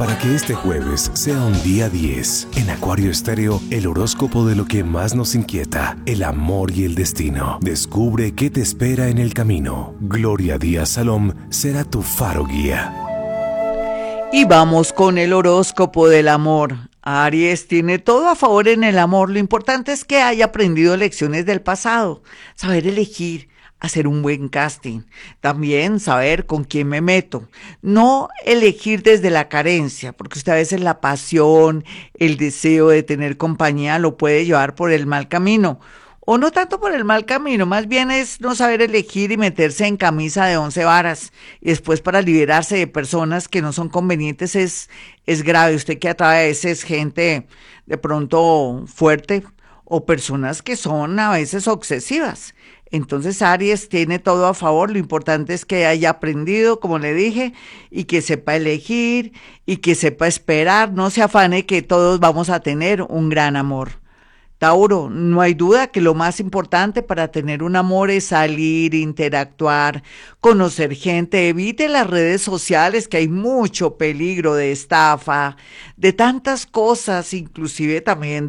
Para que este jueves sea un día 10, en Acuario Estéreo, el horóscopo de lo que más nos inquieta, el amor y el destino. Descubre qué te espera en el camino. Gloria Díaz Salom será tu faro guía. Y vamos con el horóscopo del amor. Aries tiene todo a favor en el amor. Lo importante es que haya aprendido lecciones del pasado, saber elegir, hacer un buen casting, también saber con quién me meto, no elegir desde la carencia, porque usted a veces la pasión, el deseo de tener compañía lo puede llevar por el mal camino, o no tanto por el mal camino, más bien es no saber elegir y meterse en camisa de 11 varas, y después para liberarse de personas que no son convenientes es grave. Usted que atrae a veces gente de pronto fuerte, o personas que son a veces obsesivas. Entonces Aries tiene todo a favor, lo importante es que haya aprendido, como le dije, y que sepa elegir, y que sepa esperar, no se afane que todos vamos a tener un gran amor. Tauro, no hay duda que lo más importante para tener un amor es salir, interactuar, conocer gente, evite las redes sociales que hay mucho peligro de estafa, de tantas cosas, inclusive también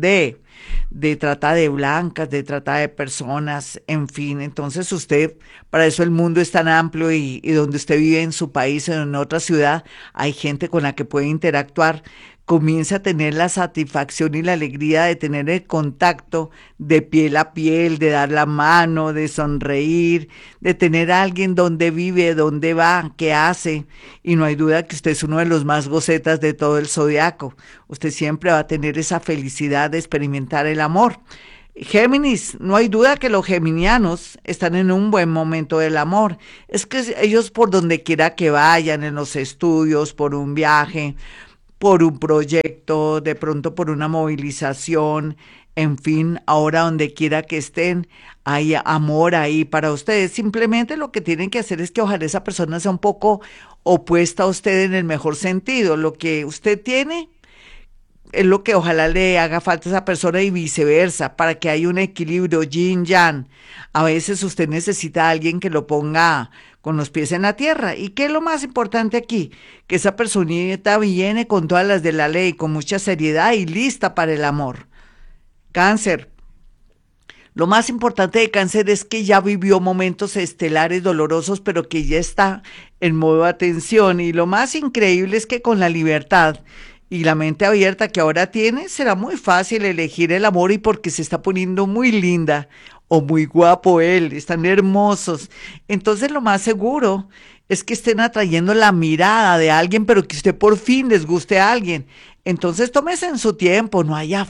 de trata de blancas, de trata de personas, en fin. Entonces usted, para eso el mundo es tan amplio y donde usted vive en su país o en otra ciudad, hay gente con la que puede interactuar. Comienza a tener la satisfacción y la alegría de tener el contacto de piel a piel, de dar la mano, de sonreír, de tener a alguien donde vive, dónde va, qué hace. Y no hay duda que usted es uno de los más gocetas de todo el zodiaco. Usted siempre va a tener esa felicidad de experimentar el amor. Géminis, no hay duda que los geminianos están en un buen momento del amor. Es que ellos por donde quiera que vayan, en los estudios, por un viaje, por un proyecto, de pronto por una movilización, en fin, ahora donde quiera que estén, hay amor ahí para ustedes. Simplemente lo que tienen que hacer es que ojalá esa persona sea un poco opuesta a usted en el mejor sentido. Lo que usted tiene es lo que ojalá le haga falta a esa persona y viceversa, para que haya un equilibrio yin-yang. A veces usted necesita a alguien que lo ponga con los pies en la tierra. ¿Y qué es lo más importante aquí? Que esa personita viene con todas las de la ley, con mucha seriedad y lista para el amor. Cáncer. Lo más importante de Cáncer es que ya vivió momentos estelares dolorosos, pero que ya está en modo atención. Y lo más increíble es que con la libertad y la mente abierta que ahora tiene, será muy fácil elegir el amor y porque se está poniendo muy linda o muy guapo él, están hermosos. Entonces lo más seguro es que estén atrayendo la mirada de alguien, pero que usted por fin les guste a alguien. Entonces tómese en su tiempo,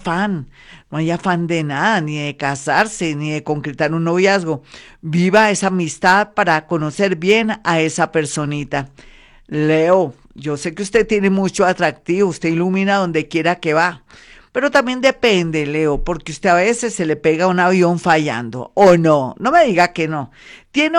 no hay afán de nada, ni de casarse, ni de concretar un noviazgo. Viva esa amistad para conocer bien a esa personita. Leo, yo sé que usted tiene mucho atractivo, usted ilumina donde quiera que va, pero también depende, Leo, porque usted a veces se le pega un avión fallando, o no, no me diga que no. Tiene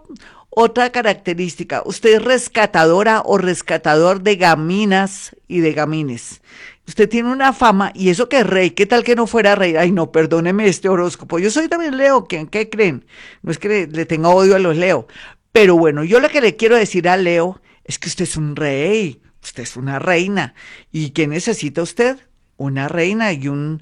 otra característica, usted es rescatadora o rescatador de gaminas y de gamines. Usted tiene una fama, y eso que es rey, ¿qué tal que no fuera rey? Ay, no, perdóneme este horóscopo, yo soy también Leo, ¿qué creen? No es que le tenga odio a los Leo, pero bueno, yo lo que le quiero decir a Leo es que usted es un rey, usted es una reina. ¿Y qué necesita usted? Una reina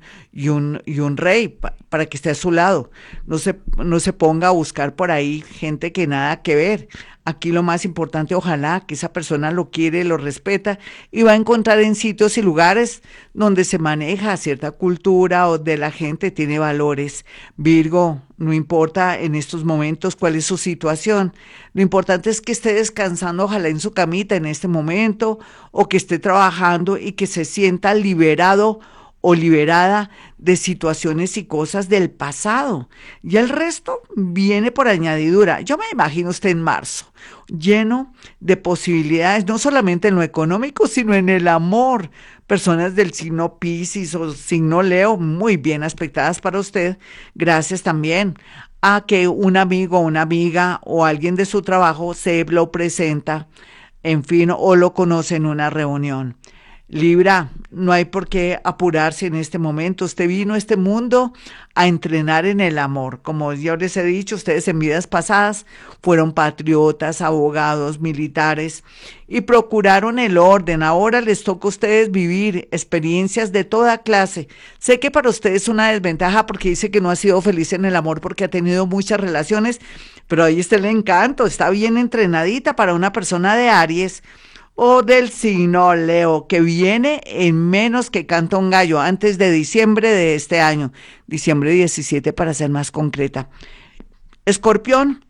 y un rey para que esté a su lado. No se ponga a buscar por ahí gente que nada que ver. Aquí lo más importante, ojalá que esa persona lo quiere, lo respeta y va a encontrar en sitios y lugares donde se maneja cierta cultura o de la gente tiene valores. Virgo, no importa en estos momentos cuál es su situación, lo importante es que esté descansando, ojalá en su camita en este momento, o que esté trabajando y que se sienta liberado o liberada de situaciones y cosas del pasado. Y el resto viene por añadidura. Yo me imagino usted en marzo, lleno de posibilidades, no solamente en lo económico, sino en el amor. Personas del signo Piscis o signo Leo, muy bien aspectadas para usted, gracias también a que un amigo, una amiga o alguien de su trabajo se lo presenta, en fin, o lo conoce en una reunión. Libra, no hay por qué apurarse en este momento. Usted vino a este mundo a entrenar en el amor. Como yo les he dicho, ustedes en vidas pasadas fueron patriotas, abogados, militares y procuraron el orden. Ahora les toca a ustedes vivir experiencias de toda clase. Sé que para ustedes es una desventaja porque dice que no ha sido feliz en el amor porque ha tenido muchas relaciones, pero ahí está el encanto, está bien entrenadita para una persona de Aries o del signo Leo, que viene en menos que canta un gallo, antes de diciembre de este año, diciembre 17 para ser más concreta. Escorpión,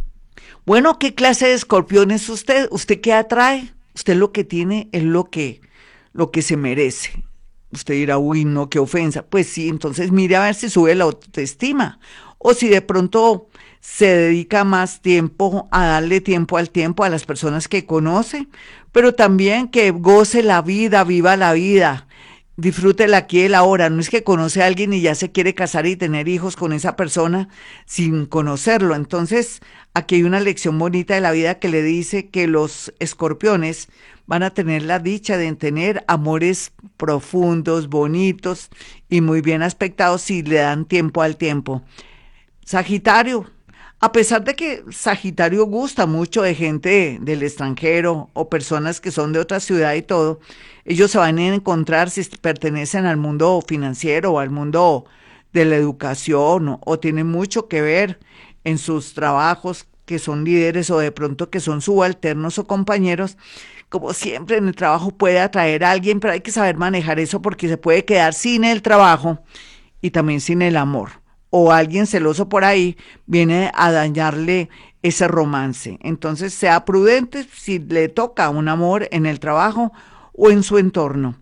bueno, ¿qué clase de escorpión es usted? ¿Usted qué atrae? Usted lo que tiene es lo que se merece. Usted dirá, uy, no, qué ofensa. Pues sí, entonces mire a ver si sube la autoestima, o si de pronto se dedica más tiempo a darle tiempo al tiempo a las personas que conoce, pero también que goce la vida, viva la vida, disfrute la aquí y el ahora. No es que conoce a alguien y ya se quiere casar y tener hijos con esa persona sin conocerlo. Entonces, aquí hay una lección bonita de la vida que le dice que los escorpiones van a tener la dicha de tener amores profundos, bonitos y muy bien aspectados si le dan tiempo al tiempo. Sagitario, a pesar de que Sagitario gusta mucho de gente del extranjero o personas que son de otra ciudad y todo, ellos se van a encontrar si pertenecen al mundo financiero o al mundo de la educación o tienen mucho que ver en sus trabajos, que son líderes o de pronto que son subalternos o compañeros. Como siempre en el trabajo puede atraer a alguien, pero hay que saber manejar eso porque se puede quedar sin el trabajo y también sin el amor. O alguien celoso por ahí viene a dañarle ese romance. Entonces sea prudente si le toca un amor en el trabajo o en su entorno.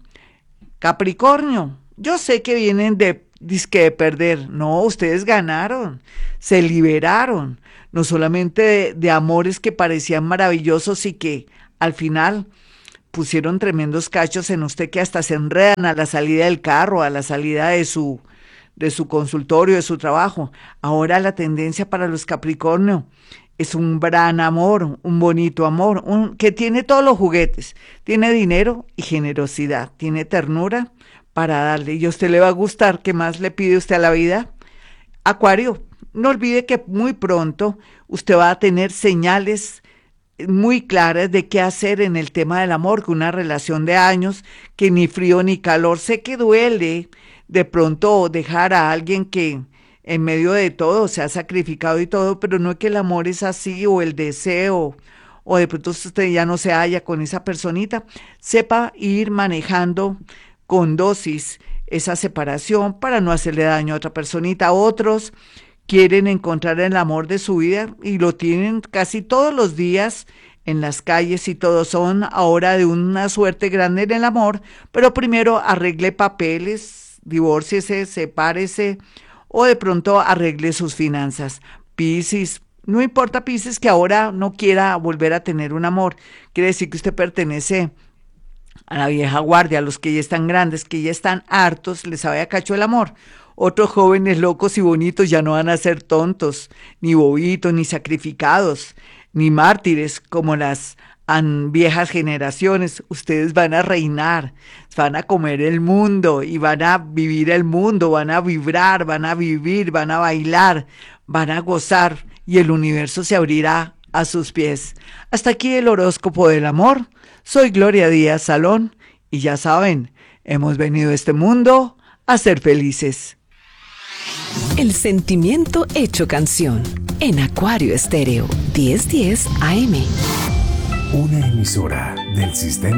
Capricornio, yo sé que vienen dizque de perder. No, ustedes ganaron, se liberaron, no solamente de amores que parecían maravillosos y que al final pusieron tremendos cachos en usted que hasta se enredan a la salida del carro, a la salida de su consultorio, de su trabajo. Ahora la tendencia para los Capricornio es un gran amor, un bonito amor, que tiene todos los juguetes, tiene dinero y generosidad, tiene ternura para darle, y a usted le va a gustar. ¿Qué más le pide usted a la vida? Acuario, no olvide que muy pronto usted va a tener señales muy claras de qué hacer en el tema del amor, que una relación de años, que ni frío ni calor. Sé que duele de pronto dejar a alguien que en medio de todo se ha sacrificado y todo, pero no es que el amor es así, o el deseo, o de pronto usted ya no se halla con esa personita. Sepa ir manejando con dosis esa separación para no hacerle daño a otra personita. Otros quieren encontrar el amor de su vida y lo tienen casi todos los días en las calles y todos son ahora de una suerte grande en el amor, pero primero arregle papeles, divórciese, sepárese o de pronto arregle sus finanzas. Piscis, no importa Piscis que ahora no quiera volver a tener un amor, quiere decir que usted pertenece a la vieja guardia, a los que ya están grandes, que ya están hartos, les sabe a cacho el amor. Otros jóvenes locos y bonitos ya no van a ser tontos, ni bobitos, ni sacrificados, ni mártires como las viejas generaciones. Ustedes van a reinar, van a comer el mundo y van a vivir el mundo, van a vibrar, van a vivir, van a bailar, van a gozar y el universo se abrirá a sus pies. Hasta aquí el horóscopo del amor. Soy Gloria Díaz Salón y ya saben, hemos venido a este mundo a ser felices. El sentimiento hecho canción en Acuario Estéreo 1010 AM. Una emisora del sistema